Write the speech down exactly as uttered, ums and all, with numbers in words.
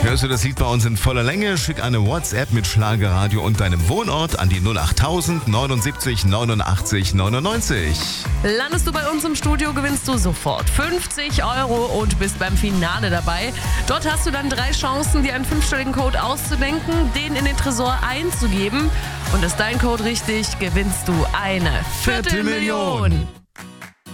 Hörst du das Lied bei uns in voller Länge? Schick eine WhatsApp mit Schlagerradio und deinem Wohnort an die null acht tausend neunundsiebzig neunundachtzig neunundneunzig. Landest du bei uns im Studio, gewinnst du sofort fünfzig Euro und bist beim Finale dabei. Dort hast du dann drei Chancen, dir einen fünfstelligen Code auszudenken, den in den Tresor einzugeben. Und ist dein Code richtig, gewinnst du eine Viertelmillion.